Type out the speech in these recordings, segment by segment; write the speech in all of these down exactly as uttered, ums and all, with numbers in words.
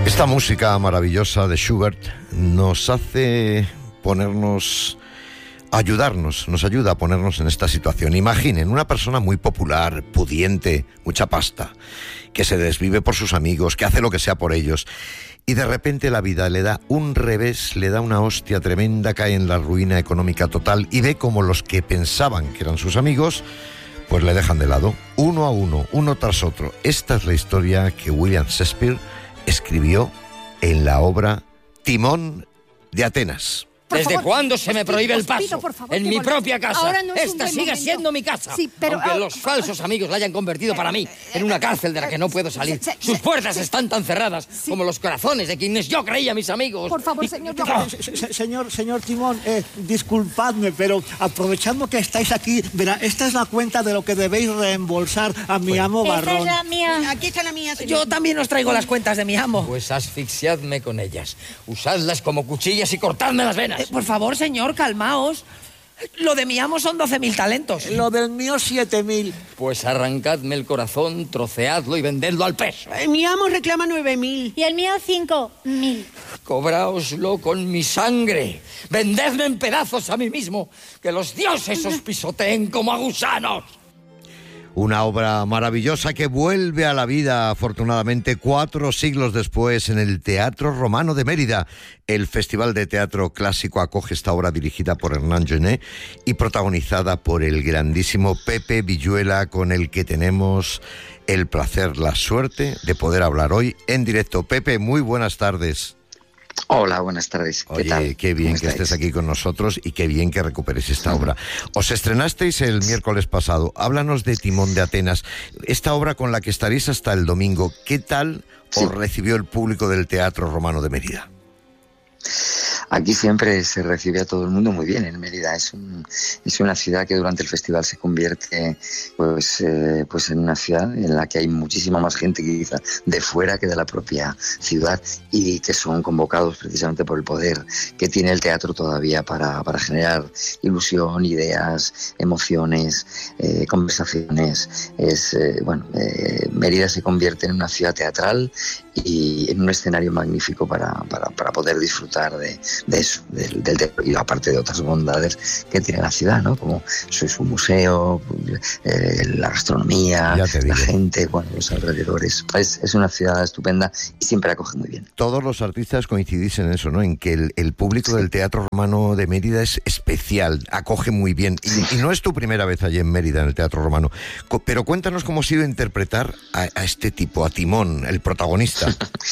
Esta música maravillosa de Schubert nos hace ponernos, ayudarnos, nos ayuda a ponernos en esta situación. Imaginen una persona muy popular, pudiente, mucha pasta, que se desvive por sus amigos, que hace lo que sea por ellos, y de repente la vida le da un revés, le da una hostia tremenda, cae en la ruina económica total y ve como los que pensaban que eran sus amigos, pues le dejan de lado, uno a uno, uno tras otro. Esta es la historia que William Shakespeare escribió en la obra Timón de Atenas. ¿Desde favor, cuándo se me prohíbe el paso? pido, por favor, en mi Timón. propia casa. Ahora no es un Esta buen sigue momento. siendo mi casa. Sí, pero aunque ah, los falsos amigos la hayan convertido para mí en una cárcel de la que no puedo salir. se- se- Sus puertas se- están tan cerradas como los corazones de quienes yo creía mis amigos. Por favor, Y- señor, Ah, yo- Se- se- Señor, señor Timón, eh, disculpadme, pero aprovechando que estáis aquí, verá, esta es la cuenta de lo que debéis reembolsar a mi amo Esta Barrón. es la mía. Aquí está la mía, señor. Yo también os traigo las cuentas de mi amo. Pues asfixiadme con ellas. Usadlas como cuchillas y cortadme las venas. Eh, por favor, señor, calmaos. Lo de mi amo son doce mil talentos. Lo del mío, siete mil. Pues arrancadme el corazón, troceadlo y vendedlo al peso. Eh, Mi amo reclama nueve mil. Y el mío cinco mil. Cobraoslo con mi sangre. Vendedme en pedazos a mí mismo. Que los dioses os pisoteen como a gusanos. Una obra maravillosa que vuelve a la vida, afortunadamente, cuatro siglos después en el Teatro Romano de Mérida. El Festival de Teatro Clásico acoge esta obra dirigida por Hernán Genet y protagonizada por el grandísimo Pepe Villuela, con el que tenemos el placer, la suerte de poder hablar hoy en directo. Pepe, muy buenas tardes. Hola, buenas tardes. ¿Qué Oye, tal? qué bien ¿Cómo que estáis? estés aquí con nosotros y qué bien que recuperes esta obra. Os estrenasteis el miércoles pasado. Háblanos de Timón de Atenas, esta obra con la que estaréis hasta el domingo. ¿Qué tal Sí. os recibió el público del Teatro Romano de Mérida? Aquí siempre se recibe a todo el mundo muy bien en Mérida. Es, un, es una ciudad que durante el festival se convierte pues, eh, pues en una ciudad en la que hay muchísima más gente quizá de fuera que de la propia ciudad y que son convocados precisamente por el poder que tiene el teatro todavía para, para generar ilusión, ideas, emociones, eh, conversaciones. Es, eh, bueno, eh, Mérida se convierte en una ciudad teatral y en un escenario magnífico para, para, para poder disfrutar de, de eso, del, del teatro, y aparte de otras bondades que tiene la ciudad, ¿no? Como su, su museo, eh, la gastronomía, la gente, bueno, los alrededores. Es, es una ciudad estupenda y siempre acoge muy bien. Todos los artistas coincidís en eso, ¿no? En que el, el público del Teatro Romano de Mérida es especial, acoge muy bien. Y, y no es tu primera vez allí en Mérida, en el Teatro Romano. Co- pero cuéntanos cómo ha sido interpretar a, a este tipo, a Timón, el protagonista.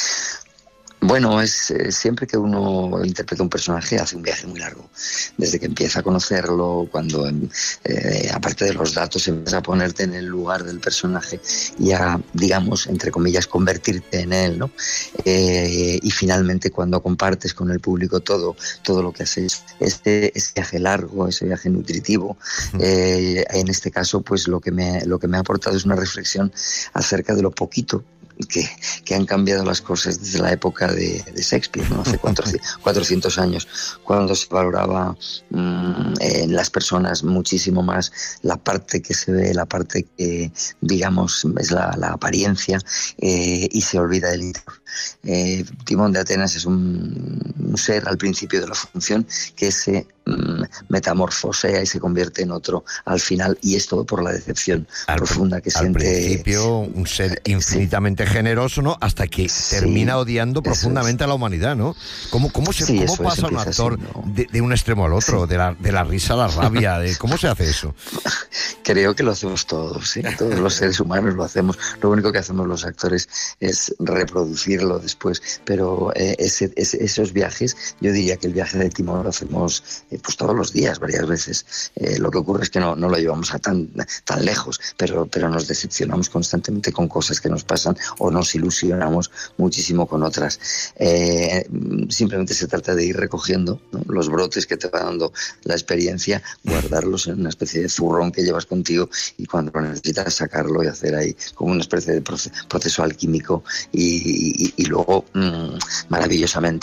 Bueno, es eh, siempre que uno interpreta un personaje hace un viaje muy largo. Desde que empieza a conocerlo, cuando eh, aparte de los datos empiezas a ponerte en el lugar del personaje y a, digamos, entre comillas, convertirte en él, ¿no? Eh, y finalmente cuando compartes con el público todo, todo lo que haces, este, ese viaje largo, ese viaje nutritivo, eh, en este caso, pues lo que me, lo que me ha aportado es una reflexión acerca de lo poquito Que, que han cambiado las cosas desde la época de, de Shakespeare, ¿no? Hace cuatrocientos años, cuando se valoraba mmm, en las personas muchísimo más la parte que se ve, la parte que, digamos, es la, la apariencia, eh, y se olvida del interior. Eh, Timón de Atenas es un, un ser al principio de la función que se mmm, metamorfosea y se convierte en otro al final, y es todo por la decepción al, profunda que al siente. Al principio un ser infinitamente sí. generoso, ¿no? Hasta que sí, termina odiando profundamente es. a la humanidad, ¿no? ¿Cómo, cómo, se, sí, cómo pasa es, un actor siendo... de, de un extremo al otro, sí. de, la, de la risa a la rabia? De, ¿Cómo se hace eso? Creo que lo hacemos todos, ¿sí? Todos los seres humanos lo hacemos. Lo único que hacemos los actores es reproducirlo después, pero eh, ese, ese, esos viajes, yo diría que el viaje de Timón lo hacemos eh, pues todos los días, varias veces. Eh, lo que ocurre es que no, no lo llevamos a tan, tan lejos, pero, pero nos decepcionamos constantemente con cosas que nos pasan o nos ilusionamos muchísimo con otras. Eh, simplemente se trata de ir recogiendo, ¿no?, los brotes que te va dando la experiencia, guardarlos en una especie de zurrón que llevas contigo y cuando lo necesitas sacarlo y hacer ahí como una especie de proceso, proceso alquímico y, y, y luego mmm, maravillosamente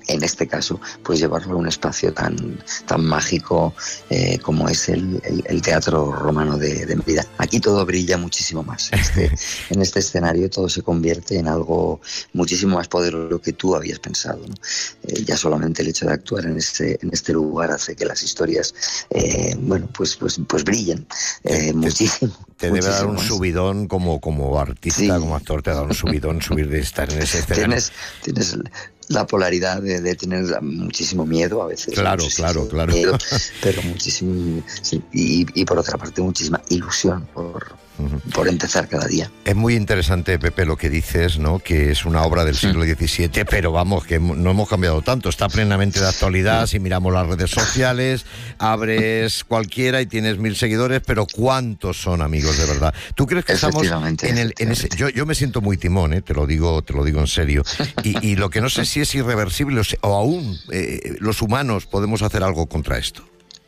en este caso, pues llevarlo a un espacio tan, tan mágico eh, como es el, el, el Teatro Romano de, de Mérida. Aquí todo brilla muchísimo más. Este, en este escenario todo se convierte en algo muchísimo más poderoso de lo que tú habías pensado, ¿no? Eh, ya solamente el hecho de actuar en este, en este lugar hace que las historias, eh, bueno, pues, pues, pues brillen eh, muchísimo. Te debe dar un más. subidón como, como artista, sí. como actor, te da un subidón subir de estar en ese escenario. Tienes, tienes la polaridad de, de tener muchísimo miedo a veces. Claro, claro, claro. Miedo, pero muchísimo, sí, y, y por otra parte muchísima ilusión por, uh-huh. por empezar cada día. Es muy interesante, Pepe, lo que dices, ¿no? Que es una obra del siglo diecisiete, pero vamos, que no hemos cambiado tanto, está plenamente de actualidad. Si miramos las redes sociales, abres cualquiera y tienes mil seguidores, pero ¿cuántos son amigos de verdad? ¿Tú crees que estamos en el en ese? Yo, yo me siento muy timón, ¿eh? te lo digo, te lo digo en serio. Y, y lo que no sé si es irreversible o, o aún eh, los humanos podemos hacer algo contra esto.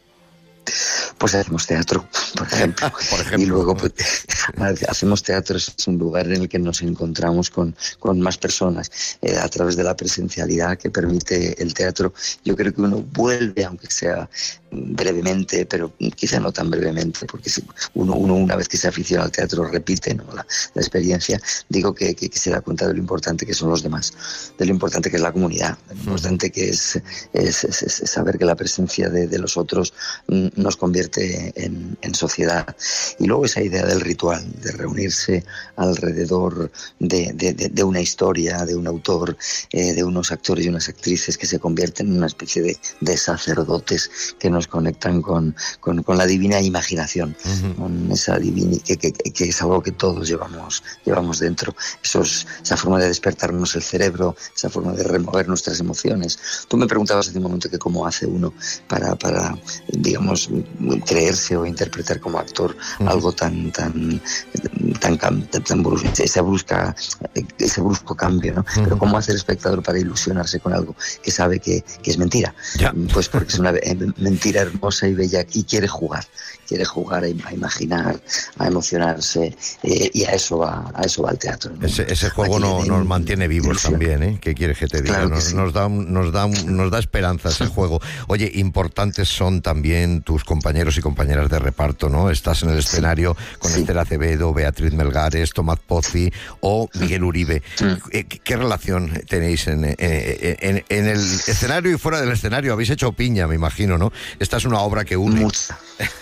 Pues hacemos teatro, por ejemplo. por ejemplo. Y luego pues, hacemos teatro, es un lugar en el que nos encontramos con, con más personas eh, a través de la presencialidad que permite el teatro. Yo creo que uno vuelve, aunque sea brevemente, pero quizá no tan brevemente, porque si uno, uno una vez que se aficiona al teatro repite, ¿no? la, la experiencia. Digo que, que, que se da cuenta de lo importante que son los demás, de lo importante que es la comunidad, de lo importante que es, es, es, es saber que la presencia de, de los otros nos convierte en, en sociedad. Y luego esa idea del ritual, de reunirse alrededor de, de, de, de una historia, de un autor, eh, de unos actores y unas actrices que se convierten en una especie de, de sacerdotes que nos conectan con, con, con la divina imaginación, uh-huh. con esa divina, que, que, que es algo que todos llevamos, llevamos dentro. Esos, esa forma de despertarnos el cerebro, esa forma de remover nuestras emociones. Tú me preguntabas hace un momento que cómo hace uno para, para digamos, creerse o interpretar como actor uh-huh. algo tan tan tan, tan, tan brusco, ese, brusca, ese brusco cambio, ¿no? Uh-huh. Pero cómo hace el espectador para ilusionarse con algo que sabe que, que es mentira. Yeah. Pues porque es una mentira hermosa y bella y quiere jugar, quiere jugar a, a imaginar, a emocionarse, eh, y a eso va, a eso va el teatro, ¿no? Ese, ese juego no, nos mantiene vivos ilusión. También, ¿eh? ¿Qué quieres que te diga? Claro que nos, sí. nos da nos da nos da esperanza ese juego. Oye, importantes son también tus compañeros y compañeras de reparto, ¿no? Estás en el escenario sí. con sí. Esther Acevedo, Beatriz Melgares, Tomás Pozzi o Miguel Uribe. Sí. ¿Qué, ¿Qué relación tenéis en, en, en, en el escenario y fuera del escenario? Habéis hecho piña, me imagino, ¿no? Esta es una obra que une. Mucha.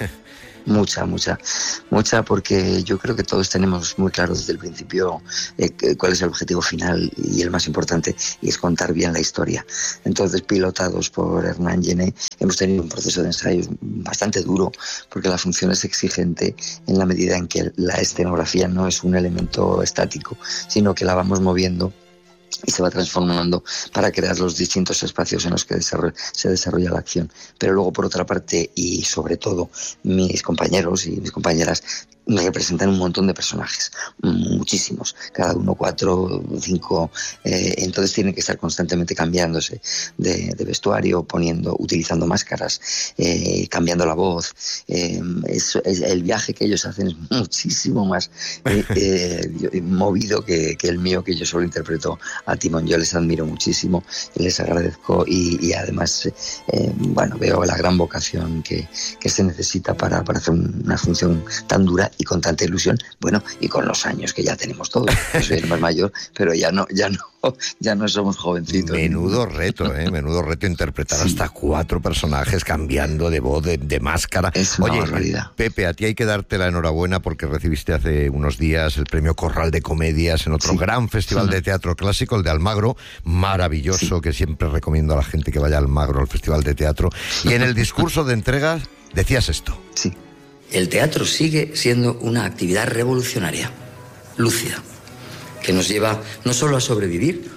Mucha, mucha, mucha, porque yo creo que todos tenemos muy claro desde el principio eh, cuál es el objetivo final y el más importante, y es contar bien la historia. Entonces, pilotados por Hernán Gené, hemos tenido un proceso de ensayo bastante duro, porque la función es exigente en la medida en que la escenografía no es un elemento estático, sino que la vamos moviendo y se va transformando para crear los distintos espacios en los que desarrolla, se desarrolla la acción. Pero luego, por otra parte, y sobre todo, mis compañeros y mis compañeras me representan un montón de personajes, muchísimos, cada uno cuatro, cinco, eh, entonces tienen que estar constantemente cambiándose de, de vestuario, poniendo, utilizando máscaras, eh, cambiando la voz. Eh, es, es, el viaje que ellos hacen es muchísimo más eh, eh, movido que, que el mío, que yo solo interpreto a timón. Yo les admiro muchísimo, les agradezco y, y además, eh, bueno, veo la gran vocación que, que se necesita para, para hacer una función tan dura y con tanta ilusión, bueno, y con los años que ya tenemos todos. Yo soy el más mayor, pero ya no, ya no, ya no somos jovencitos. Menudo reto, ¿eh? Menudo reto interpretar sí. hasta cuatro personajes cambiando de voz, de, de máscara. Es una Oye, barbaridad. Pepe, a ti hay que darte la enhorabuena porque recibiste hace unos días el premio Corral de Comedias en otro sí. gran festival sí. de teatro clásico, el de Almagro, maravilloso, sí. que siempre recomiendo a la gente que vaya a Almagro, al festival de teatro. Y en el discurso de entrega decías esto. Sí. El teatro sigue siendo una actividad revolucionaria, lúcida, que nos lleva no solo a sobrevivir,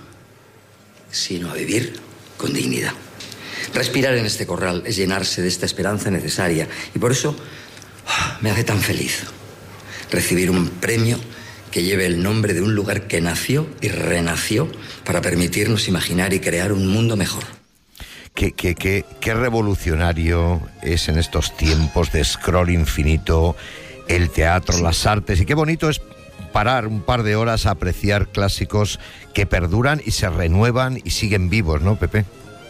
sino a vivir con dignidad. Respirar en este corral es llenarse de esta esperanza necesaria y por eso oh, me hace tan feliz recibir un premio que lleve el nombre de un lugar que nació y renació para permitirnos imaginar y crear un mundo mejor. Qué, qué, qué, qué revolucionario es en estos tiempos de scroll infinito el teatro, sí. las artes, y qué bonito es parar un par de horas a apreciar clásicos que perduran y se renuevan y siguen vivos, ¿no, Pepe?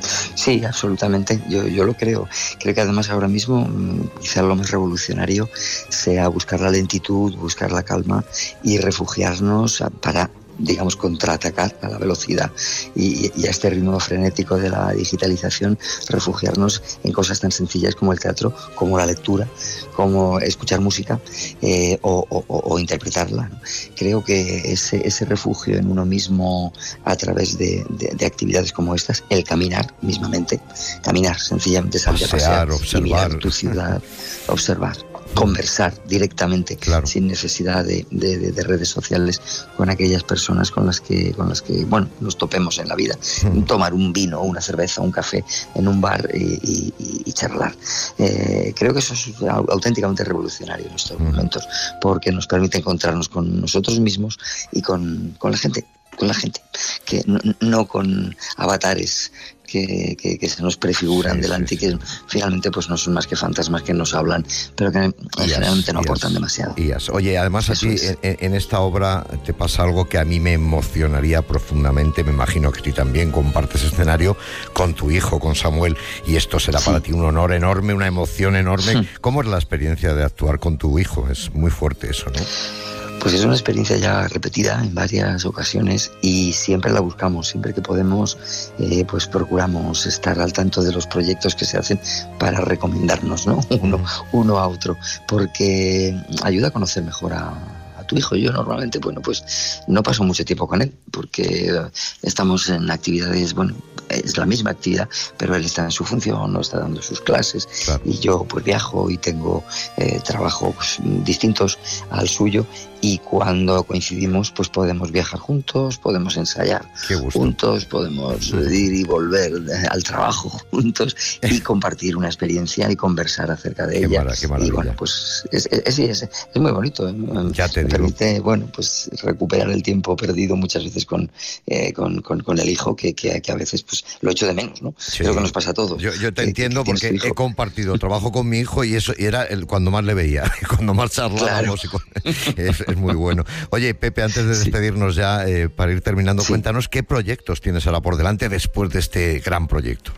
Sí, absolutamente. Yo, yo lo creo. Creo que además ahora mismo quizá lo más revolucionario sea buscar la lentitud, buscar la calma y refugiarnos para, digamos, contraatacar a la velocidad y, y a este ritmo frenético de la digitalización, refugiarnos en cosas tan sencillas como el teatro, como la lectura, como escuchar música eh, o, o, o interpretarla, ¿no? Creo que ese, ese refugio en uno mismo a través de, de, de actividades como estas, el caminar mismamente, caminar, sencillamente salir a pasear, observar. Y mirar tu ciudad, observar, conversar directamente, claro, sin necesidad de, de, de, de redes sociales con aquellas personas con las que, con las que bueno, nos topemos en la vida. Mm. Tomar un vino, una cerveza, un café en un bar y, y, y charlar. Eh, creo que eso es auténticamente revolucionario en estos mm. momentos, porque nos permite encontrarnos con nosotros mismos y con, con la gente, con la gente, que no, no con avatares Que, que, que se nos prefiguran sí, delante sí, y que sí. finalmente pues no son más que fantasmas que nos hablan, pero que yes, generalmente no yes, aportan demasiado. Yes. Oye, además Eso a ti es. en, en esta obra te pasa algo que a mí me emocionaría profundamente, me imagino que tú también compartes escenario con tu hijo, con Samuel, y esto será sí. para ti un honor enorme, una emoción enorme. Sí. ¿Cómo es la experiencia de actuar con tu hijo? Es muy fuerte eso, ¿no? Pues es una experiencia ya repetida en varias ocasiones y siempre la buscamos, siempre que podemos, eh, pues procuramos estar al tanto de los proyectos que se hacen para recomendarnos, ¿no? Uno, uno a otro, porque ayuda a conocer mejor a tu hijo. Yo normalmente, bueno, pues no paso mucho tiempo con él porque estamos en actividades, bueno, es la misma actividad, pero él está en su función, no está dando sus clases, claro. y yo pues viajo y tengo eh, trabajos distintos al suyo, y cuando coincidimos pues podemos viajar juntos, podemos ensayar juntos, podemos ir y volver al trabajo juntos y compartir una experiencia y conversar acerca de qué ella. Mara, qué maravilla. Y bueno, pues es, es, es, es muy bonito, ¿eh? Ya te me digo. Permite, bueno, pues recuperar el tiempo perdido muchas veces con, eh, con, con, con el hijo, que, que, que a veces pues lo echo de menos, ¿no? Sí. Creo que nos pasa a todos. Yo, yo te que, entiendo que porque he compartido trabajo con mi hijo y eso y era el, cuando más le veía, cuando más charlábamos. Claro. Y con, es, es muy bueno. Oye, Pepe, antes de despedirnos sí. ya, eh, para ir terminando, sí. cuéntanos qué proyectos tienes ahora por delante después de este gran proyecto.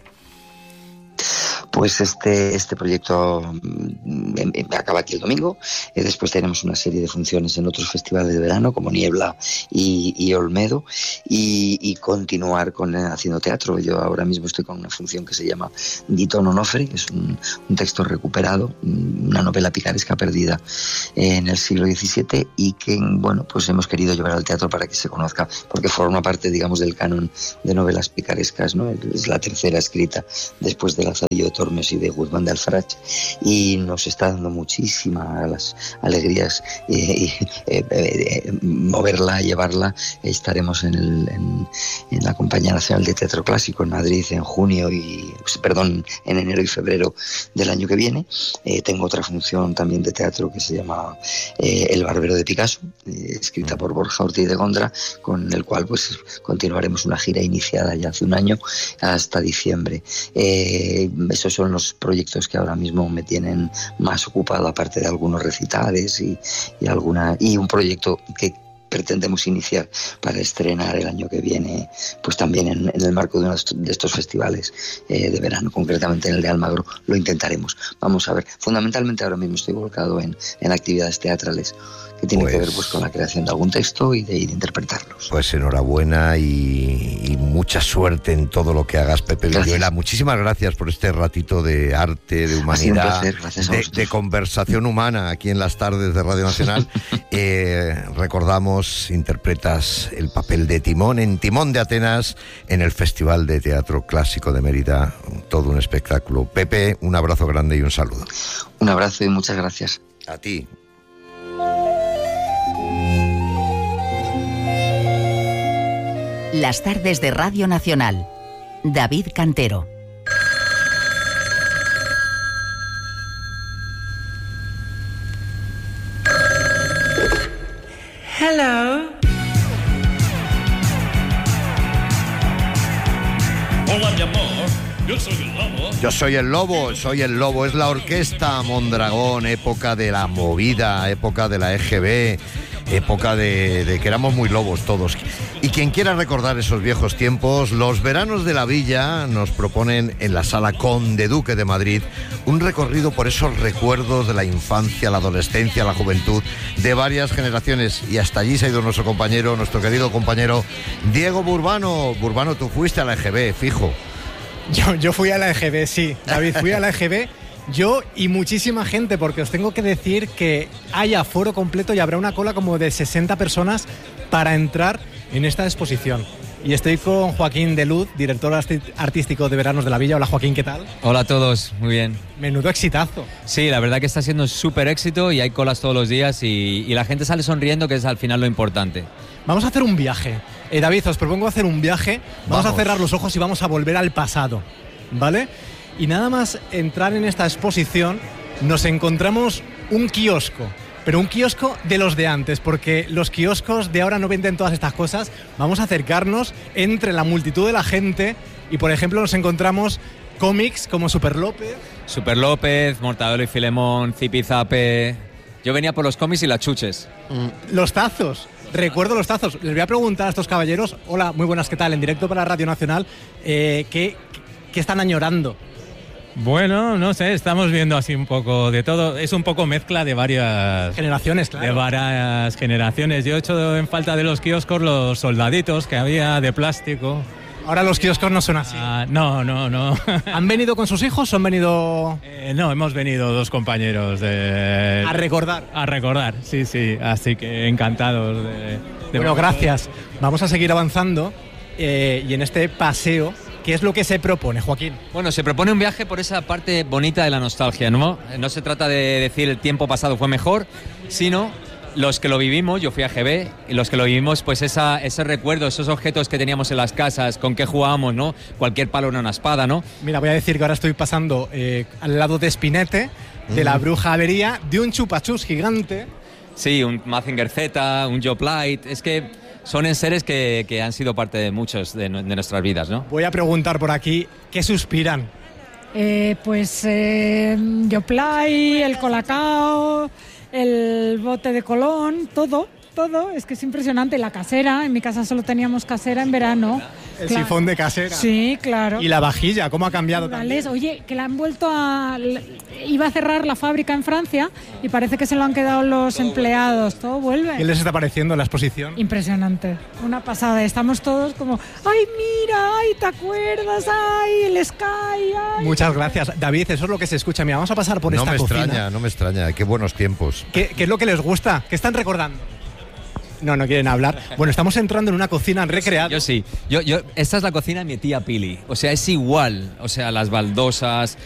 Pues este, este proyecto eh, acaba aquí el domingo. Eh, después tenemos una serie de funciones en otros festivales de verano como Niebla y, y Olmedo, y, y continuar con eh, haciendo teatro. Yo ahora mismo estoy con una función que se llama Dito Nonofre, que es un, un texto recuperado, una novela picaresca perdida en el siglo diecisiete y que, bueno, pues hemos querido llevar al teatro para que se conozca, porque forma parte, digamos, del canon de novelas picarescas, ¿no? Es la tercera escrita después de Lazarillo de Tormes y de Guzmán de Alfarache, y nos está dando muchísimas alegrías eh, eh, eh, moverla, llevarla. Estaremos en, el, en, en la Compañía Nacional de Teatro Clásico en Madrid en junio y, perdón, en enero y febrero del año que viene. Eh, tengo otra función también de teatro que se llama eh, El Barbero de Picasso, eh, escrita por Borja Ortiz de Gondra, con el cual pues continuaremos una gira iniciada ya hace un año hasta diciembre. Eh, esos son los proyectos que ahora mismo me tienen más ocupado, aparte de algunos recitales y, y alguna y un proyecto que pretendemos iniciar para estrenar el año que viene, pues también en, en el marco de, uno de estos festivales eh, de verano, concretamente en el de Almagro. Lo intentaremos. Vamos a ver. Fundamentalmente ahora mismo estoy volcado en, en actividades teatrales que tienen pues, que ver pues con la creación de algún texto y de, y de interpretarlos. Pues enhorabuena y, y mucha suerte en todo lo que hagas, Pepe Villuela. Muchísimas gracias por este ratito de arte, de humanidad, de, de conversación humana aquí en las tardes de Radio Nacional. eh, recordamos, interpretas el papel de Timón en Timón de Atenas en el Festival de Teatro Clásico de Mérida. Todo un espectáculo. Pepe, un abrazo grande y un saludo. Un abrazo y muchas gracias. A ti. Las tardes de Radio Nacional. David Cantero. Hello. Hola, mi amor. Yo soy el lobo. Yo soy el lobo, soy el lobo. Es la orquesta Mondragón, época de la movida, época de la E G B. época de, de que éramos muy lobos todos. Y quien quiera recordar esos viejos tiempos, los veranos de la Villa nos proponen en la Sala Conde Duque de Madrid un recorrido por esos recuerdos de la infancia, la adolescencia, la juventud de varias generaciones. Y hasta allí se ha ido nuestro compañero, nuestro querido compañero Diego Burbano. Burbano, tú fuiste a la E G B, fijo. Yo, yo fui a la E G B, sí. David, fui a la E G B. Yo y muchísima gente, porque os tengo que decir que hay aforo completo y habrá una cola como de sesenta personas para entrar en esta exposición. Y estoy con Joaquín de Luz, director artístico de Veranos de la Villa. Hola Joaquín, ¿qué tal? Hola a todos, muy bien. Menudo exitazo. Sí, la verdad que está siendo súper éxito y hay colas todos los días y, y la gente sale sonriendo, que es al final lo importante. Vamos a hacer un viaje. Eh, David, os propongo hacer un viaje. Vamos, vamos a cerrar los ojos y vamos a volver al pasado, ¿vale? Y nada más entrar en esta exposición, nos encontramos un kiosco, pero un kiosco de los de antes, porque los kioscos de ahora no venden todas estas cosas. Vamos a acercarnos entre la multitud de la gente y, por ejemplo, nos encontramos cómics como Super López. Super López, Mortadelo y Filemón, Zipizape. Yo venía por los cómics y las chuches. Mm. Los tazos. Recuerdo los tazos. Les voy a preguntar a estos caballeros, hola, muy buenas, ¿qué tal? En directo para Radio Nacional, eh, ¿qué, ¿qué están añorando? Bueno, no sé, estamos viendo así un poco de todo. Es un poco mezcla de varias... generaciones, claro. De varias generaciones. Yo he hecho en falta de los kioscos los soldaditos que había de plástico. Ahora los kioscos no son así. Ah, no, no, no. ¿Han venido con sus hijos o han venido...? Eh, no, hemos venido dos compañeros de... A recordar. A recordar, sí, sí. Así que encantados de... de bueno, gracias. Vamos a seguir avanzando eh, y en este paseo... ¿Qué es lo que se propone, Joaquín? Bueno, se propone un viaje por esa parte bonita de la nostalgia, ¿no? No se trata de decir el tiempo pasado fue mejor, sino los que lo vivimos, yo fui a G B, y los que lo vivimos, pues esa, ese recuerdo, esos objetos que teníamos en las casas, con qué jugábamos, ¿no? Cualquier palo era una espada, ¿no? Mira, voy a decir que ahora estoy pasando eh, al lado de Spinete, de mm. la bruja avería, de un chupachus gigante. Sí, un Mazinger Z, un Joe Light, es que... son enseres que, que han sido parte de muchos de, de nuestras vidas, ¿no? Voy a preguntar por aquí, ¿qué suspiran? Eh, pues eh, Yoplay, el Colacao, el bote de Colón, todo, todo. Es que es impresionante. La casera, en mi casa solo teníamos casera en verano. El claro. Sifón de casera. Sí, claro. Y la vajilla, ¿cómo ha cambiado Vale, también? Oye, que la han vuelto a... Iba a cerrar la fábrica en Francia y parece que se lo han quedado los empleados. Todo vuelve. ¿Qué les está pareciendo la exposición? Impresionante. Una pasada. Estamos todos como, ¡ay, mira! ¡Ay, te acuerdas! ¡Ay, el Sky! Ay. Muchas gracias. David, eso es lo que se escucha. Mira, vamos a pasar por no esta me cocina. No me extraña, no me extraña. Qué buenos tiempos. ¿Qué, ¿Qué es lo que les gusta? ¿Qué están recordando? No, no quieren hablar. Bueno, estamos entrando en una cocina recreada. Yo sí. Yo, yo, esta es la cocina de mi tía Pili. O sea, es igual. O sea, las baldosas,